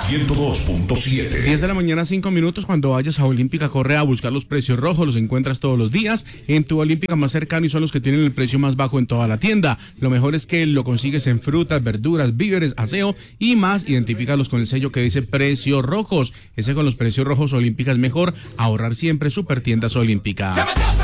102.7. 10 de la mañana, 5 minutos. Cuando vayas a Olímpica, corre a buscar los precios rojos. Los encuentras todos los días en tu Olímpica más cercano y son los que tienen el precio más bajo en toda la tienda. Lo mejor es que lo consigues en frutas, verduras, víveres, aseo y más. Identifícalos con el sello que dice precios rojos. Ese con los precios rojos Olímpica es mejor. Ahorrar siempre. Super Tiendas Olímpica.